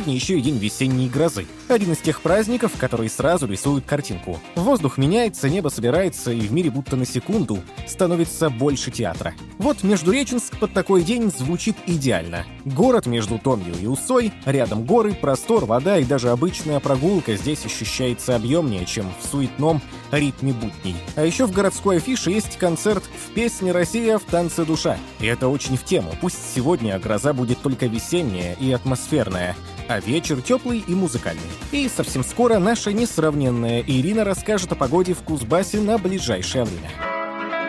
сегодня еще и день весенней грозы. Один из тех праздников, который сразу рисует картинку. Воздух меняется, небо собирается, и в мире будто на секунду становится больше театра. Вот Междуреченск под такой день звучит идеально. Город между Томью и Усой, рядом горы, простор, вода, и даже обычная прогулка здесь ощущается объемнее, чем в суетном ритме будней. А еще в городской афише есть концерт «В песне Россия, в танце душа». И это очень в тему. Пусть сегодня гроза будет только весенняя и атмосферная, а вечер теплый и музыкальный. И совсем скоро наша несравненная Ирина расскажет о погоде в Кузбассе на ближайшее время.